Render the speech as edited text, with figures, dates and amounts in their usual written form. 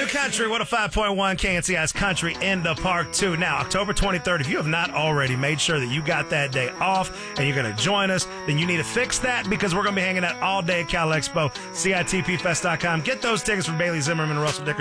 New Country, 105.1 KNCI's Country in the Park, too. Now, October 23rd, if you have not already made sure that you got that day off and you're going to join us, then you need to fix that because we're going to be hanging out all day at Cal Expo. CITPfest.com. Get those tickets from Bailey Zimmerman and Russell Dickerson.